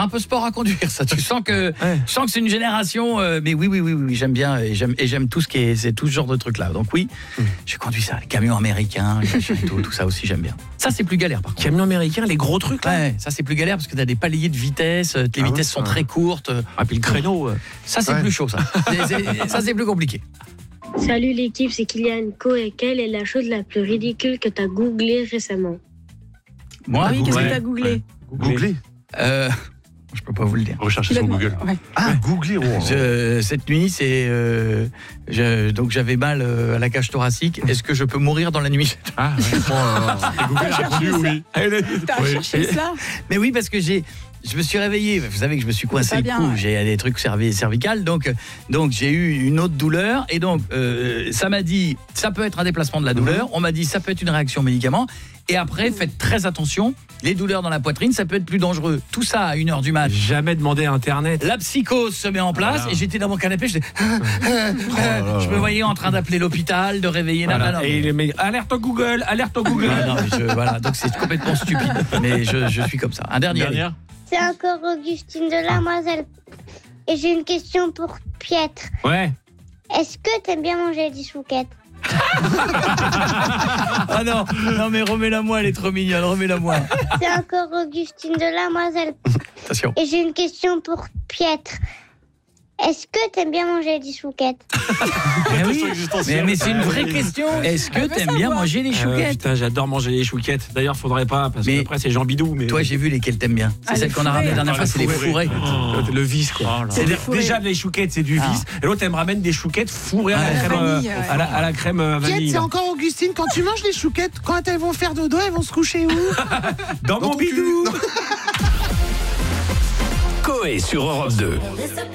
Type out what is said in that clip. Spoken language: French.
un peu sport à conduire, ça. Tu sens que c'est une génération. Mais oui, j'aime bien et j'aime tout c'est tout ce genre de trucs là. Donc oui, je conduis ça, les camions américains, tout ça aussi j'aime bien. Ça c'est plus galère par contre. Camions américains, les gros trucs là. Ouais, ça c'est plus galère parce que t'as des paliers de vitesse, les vitesses sont très courtes. Ah puis le créneau. Ça c'est plus chaud ça. Ça c'est plus compliqué. Salut l'équipe, c'est Kylian Co et quelle est la chose la plus ridicule que t'as googlé récemment? Moi, oui, qu'est-ce que t'as googlé? Googlé. Je peux pas vous le dire. Recherchez sur Google. Ouais. Ah, Googlé. Cette nuit, donc j'avais mal à la cage thoracique. Est-ce que je peux mourir dans la nuit? Ah, ouais. Et Google a répondu oui. T'as recherché ça? Mais oui, parce que je me suis réveillé. Vous savez que je me suis coincé le cou. J'ai des trucs cervicales, donc j'ai eu une autre douleur. Et donc ça m'a dit, ça peut être un déplacement de la douleur. On m'a dit, ça peut être une réaction au médicament. Et après, faites très attention. Les douleurs dans la poitrine, ça peut être plus dangereux. Tout ça à 1h du mat. Jamais demandé à Internet. La psychose se met en place et j'étais dans mon canapé. Je me voyais en train d'appeler l'hôpital, de réveiller. Voilà. Et les mecs, alerte au Google. Voilà, donc c'est complètement stupide. Mais je suis comme ça. Un dernier. C'est encore Augustine de Lamoiselle. Et j'ai une question pour Pietre. Ouais. Est-ce que t'aimes bien manger des chouquettes? Ah non mais remets-la-moi, elle est trop mignonne, remets-la-moi. C'est encore Augustine de Lamoiselle. Attention. Et j'ai une question pour Pietre. Est-ce que t'aimes bien manger des chouquettes? Oui, mais c'est une vraie question. Est-ce que t'aimes bien manger les chouquettes? Putain, j'adore manger les chouquettes. D'ailleurs, faudrait pas, parce que après c'est Jean Bidou. Mais... Toi, j'ai vu lesquelles t'aimes bien. C'est celle qu'on a ramenée la dernière fois, c'est les fourrés. Le vice, quoi. Déjà, les chouquettes, c'est du vice. Et l'autre, elle me ramène des chouquettes fourrées à la crème vanille. C'est encore Augustine, quand tu manges les chouquettes, quand elles vont faire dodo, elles vont se coucher où? Dans mon bidou. Coé sur Europe 2.